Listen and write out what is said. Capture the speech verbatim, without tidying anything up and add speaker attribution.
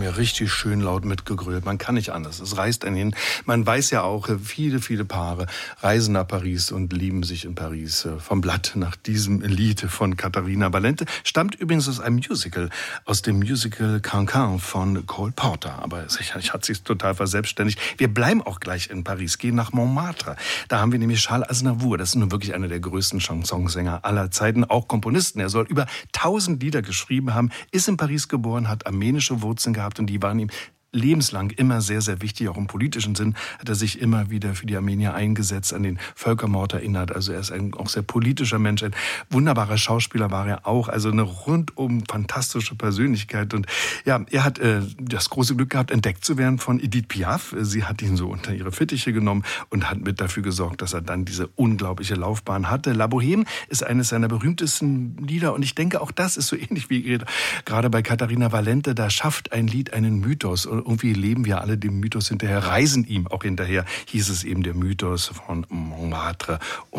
Speaker 1: haben ja richtig schön laut mitgegrölt. Man kann nicht anders. Es reißt einen hin. Man weiß ja auch, viele, viele Paare reisen nach Paris und lieben sich in Paris. Vom Blatt nach diesem Lied von Katharina Valente. Stammt übrigens aus einem Musical, aus dem Musical Cancan von Cole Porter. Aber sicherlich hat sich total verselbstständigt. Wir bleiben auch gleich in Paris, gehen nach Montmartre. Da haben wir nämlich Charles Aznavour. Das ist nun wirklich einer der größten Chansonsänger aller Zeiten, auch Komponisten. Er soll über tausend Lieder geschrieben haben, ist in Paris geboren, hat armenische Wurzeln gehabt und die waren ihm lebenslang immer sehr, sehr wichtig. Auch im politischen Sinn hat er sich immer wieder für die Armenier eingesetzt, an den Völkermord erinnert. Also er ist ein auch sehr politischer Mensch. Ein wunderbarer Schauspieler war er auch. Also eine rundum fantastische Persönlichkeit. Und ja, er hat äh, das große Glück gehabt, entdeckt zu werden von Edith Piaf. Sie hat ihn so unter ihre Fittiche genommen und hat mit dafür gesorgt, dass er dann diese unglaubliche Laufbahn hatte. La Bohème ist eines seiner berühmtesten Lieder. Und ich denke, auch das ist so ähnlich wie gerade bei Katharina Valente. Da schafft ein Lied einen Mythos. Und irgendwie leben wir alle dem Mythos hinterher, reisen ihm auch hinterher, hieß es eben der Mythos von Montmartre. Und